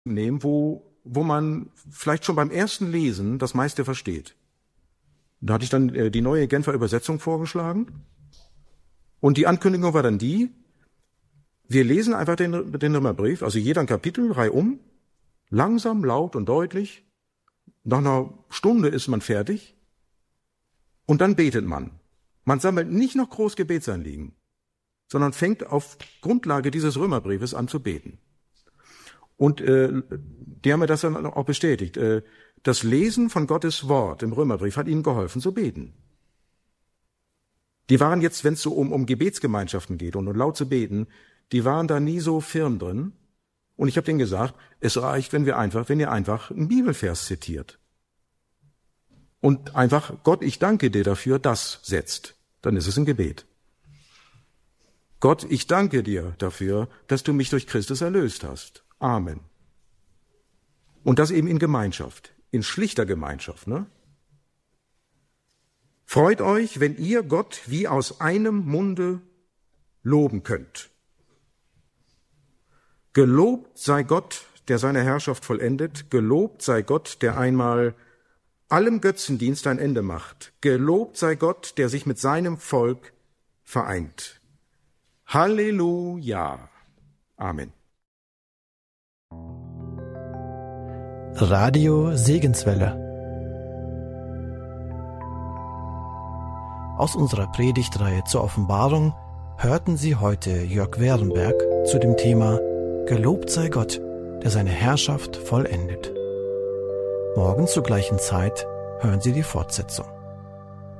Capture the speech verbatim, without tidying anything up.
nehmen, wo, wo man vielleicht schon beim ersten Lesen das meiste versteht. Da hatte ich dann äh, die neue Genfer Übersetzung vorgeschlagen. Und die Ankündigung war dann die, wir lesen einfach den, den Römerbrief, also jeder ein Kapitel, reihum, langsam, laut und deutlich. Nach einer Stunde ist man fertig. Und dann betet man. Man sammelt nicht noch groß Gebetsanliegen, sondern fängt auf Grundlage dieses Römerbriefes an zu beten. Und äh, die haben mir das dann auch bestätigt. Äh, das Lesen von Gottes Wort im Römerbrief hat ihnen geholfen zu beten. Die waren jetzt, wenn es so um, um Gebetsgemeinschaften geht und um laut zu beten, die waren da nie so firm drin. Und ich habe denen gesagt, es reicht, wenn wir einfach, wenn ihr einfach einen Bibelvers zitiert. Und einfach, Gott, ich danke dir dafür, das setzt. Dann ist es ein Gebet. Gott, ich danke dir dafür, dass du mich durch Christus erlöst hast. Amen. Und das eben in Gemeinschaft, in schlichter Gemeinschaft, ne? Freut euch, wenn ihr Gott wie aus einem Munde loben könnt. Gelobt sei Gott, der seine Herrschaft vollendet. Gelobt sei Gott, der einmal allem Götzendienst ein Ende macht. Gelobt sei Gott, der sich mit seinem Volk vereint. Halleluja. Amen. Radio Segenswelle. Aus unserer Predigtreihe zur Offenbarung hörten Sie heute Jörg Werenberg zu dem Thema Gelobt sei Gott, der seine Herrschaft vollendet. Morgen zur gleichen Zeit hören Sie die Fortsetzung.